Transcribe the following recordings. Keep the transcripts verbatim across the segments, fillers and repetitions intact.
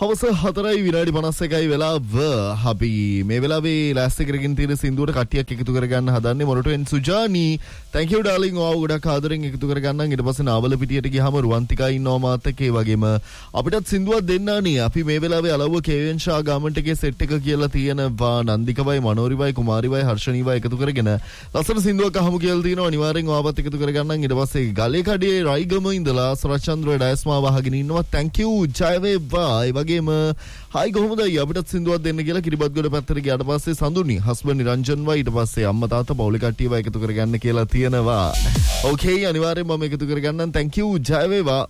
හවස හතරයි විනාඩි පනස් එකයි වෙලාව. අපි මේ වෙලාවේ ලෑස්ති කරගෙන තියෙන සින්දුවට කට්ටියක් එකතු කරගන්න හදන්නේ. මොරටුවෙන් සුජානි, thank you darling. ඔව් ගොඩක් ආදරෙන් එකතු කරගන්නම්. ඊට පස්සේ නාවල පිටියට ගියාම රුවන්තිකා ඉන්නවා මාත් එක්ක. ඒ වගේම අපිටත් සින්දුවක් දෙන්නානේ. අපි මේ වෙලාවේ අලව්ව කේවෙන් ෂා ගාමන්ට් එකේ සෙට් එක කියලා තියෙනවා. නන්දිකවයි මනෝරිවයි කුමාරිවයි හර්ෂණීවයි එකතු කරගෙන ලස්සන සින්දුවක් අහමු කියලා තියෙනවා. අනිවාර්යෙන් ඔයාවත් එකතු කරගන්නම්. ඊට පස්සේ ගලේ කඩේ රයිගම ඉඳලා සරච්චන්ද්‍ර ඩයස්මාව අහගෙන ඉන්නවා. thank you ජය වේවා. ඒ වගේම හයි කොහොමද අපිටත් සින්දුවක් දෙන්න කියලා කිරිබත්ගොඩ පැත්තට ගියාට පස්සේ සඳුනි හස්බන්ඩ් නිරංජන් වයි ඊට පස්සේ අම්මා තාත්තා පවුලේ කට්ටියව එකතු කරගන්න කියලා තියෙනවා. ඕකේ අනිවාර්යෙන්ම මම එකතු කරගන්නම්. thank you ජය වේවා.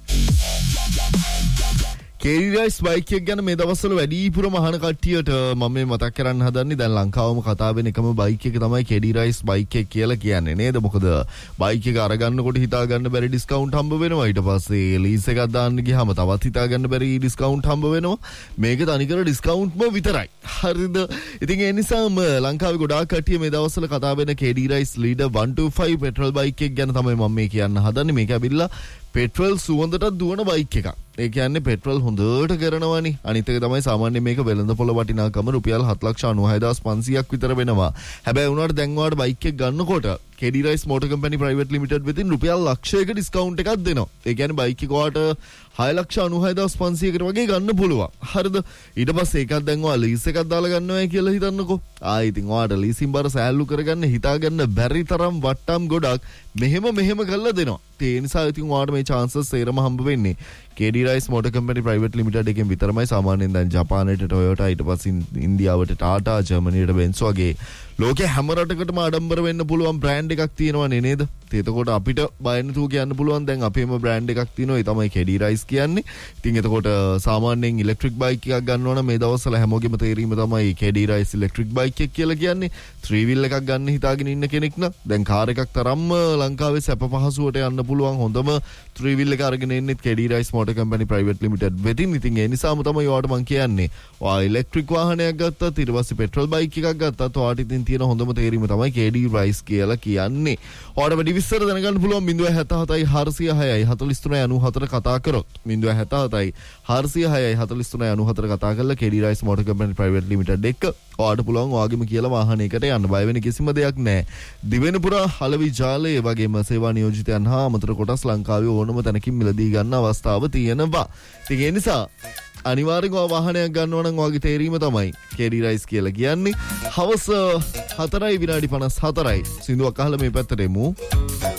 කේඩි රයිස් බයික් එක ගැන මේ දවස්වල වැඩිපුරම අහන කට්ටියට මම මේ මතක් කරන්න හදන්නේ දැන් ලංකාවම කතා වෙන එකම බයික් එක තමයි කේඩි රයිස් බයික් එක කියලා කියන්නේ නේද? මොකද බයික් එක අරගන්නකොට හිතා ගන්න බැරි ඩිස්කවුන්ට් හම්බ වෙනවා. ඊට පස්සේ ලීස් එකක් දාන්න ගියාම තවත් හිතා ගන්න බැරි ඩිස්කවුන්ට් හම්බ වෙනවා. මේක තනිකර ඩිස්කවුන්ට්ම විතරයි. හරිද? ඉතින් ඒ නිසාම ලංකාවේ ගොඩාක් කට්ටිය මේ දවස්වල කතා වෙන කේඩි rice leader one twenty-five petrol bike එක ගැන තමයි මම මේ කියන්න හදන්නේ. මේක ඇවිල්ලා පෙට්‍රල් සුවඳට දුවන බයික් එකක්. ඒ කියන්නේ පෙට්‍රල් හොඳට කරනවානේ. අනිත් එක තමයි සාමාන්‍යයෙන් මේක වෙළඳ පොළ වටිනාකම රුපියල් හත ලක්ෂ අනූහය හදාස් පන්සීයක් විතර වෙනවා. හැබැයි උනාට දැන් ඔයාලට බයික් එක ගන්නකොට කේඩි rice motor company private limited වෙතින් රුපියල් ලක්ෂයක ඩිස්කවුන්ට් එකක් දෙනවා. ඒ කියන්නේ බයික් එක ඔයාලට හය ලක්ෂ අනූහය හදාස් පන්සීයකට වගේ ගන්න පුළුවන්. හරිද? ඊට පස්සේ ඒකත් දැන් ඔයා ලීස් එකක් දාලා ගන්නවා කියලා හිතන්නකෝ. ආ ඉතින් ඔයාලට ලීසින් බර සෑහළු කරගන්න හිතාගන්න බැරි තරම් වට්ටම් ගොඩක් මෙහෙම මෙහෙම කරලා දෙනවා. ඒ නිසා ඉතින් ඔයාලට මේ chances සේරම හම්බ වෙන්නේ කේඩි rice motor company private limited එකෙන් විතරමයි. සාමාන්‍යයෙන් දැන් ජපානයට ටොයෝටා, ඊට පස්සේ ඉන්දියාවට ටාටා, ජර්මනියට බෙන්ස් වගේ ලෝකේ හැම රටකටම ආඩම්බර වෙන්න පුළුවන් බ්‍රෑන්ඩ් එකක් තියෙනවනේ නේද? එතකොට අපිට බය නැතුව කියන්න පුළුවන් දැන් අපේම බ්‍රෑන්ඩ් එකක් තියෙනවා. ඒ තමයි කේඩි රයිස් කියන්නේ. ඉතින් එතකොට සාමාන්‍යයෙන් ඉලෙක්ට්‍රික් බයික් එකක් ගන්නවා නම් මේ දවස්වල හැමෝගෙම තේරීම තමයි කේඩි රයිස් ඉලෙක්ට්‍රික් බයික් එක කියලා කියන්නේ. ත්‍රී වීල් එකක් ගන්න හිතාගෙන ඉන්න කෙනෙක් නම් දැන් කාර් එකක් තරම්ම ලංකාවේ සැප පහසුවට යන්න පුළුවන් හොඳම ත්‍රී වීල් එක අරගෙන ඉන්නෙත් කේඩි rice motor company private limited වෙතින්. ඉතින් ඒ නිසාම තමයි ඔයාලට මම කියන්නේ ඔයා ඉලෙක්ට්‍රික් වාහනයක් ගත්තත් ඊට පස්සේ පෙට්‍රල් බයික් එකක් ගත්තත් ඔයාලට ඉතින් තියෙන හොඳම තේරීම තමයි කේඩි රයිස් කියලා කියන්නේ. ඔයාලට වැඩි විස්තර දැනගන්න පුළුවන් zero seven seven seven හාරසිය හයයි හතළිස් තුනයි අනූහතර කතා කරොත් zero seven seven seven හාරසිය හයයි හතළිස් තුනයි අනූහතර කතා කරලා කේඩි rice motor company private limited එක ඔයාලට පුළුවන් ඔයාගෙම කියලා වාහනයකට යන්න. බය වෙන කිසිම දෙයක් නැහැ. දිවෙනපුරා හලවි ජාලය වගේම සේවා නියෝජිතයන් හා අමතර කොටස් ලංකාවේ ඕනම තැනකින් මිලදී ගන්න අවස්ථාව තියෙනවා. ඉතින් ඒ නිසා අනිවාර්යෙන්ම වාහනයක් ගන්නවා නම් ඔයාගේ තේරීම තමයි කේඩි රයිස් කියලා කියන්නේ. හවස හතරයි විනාඩි පනස් හතරයි. සින්දුවක් අහලා මේ පැත්තට එමු.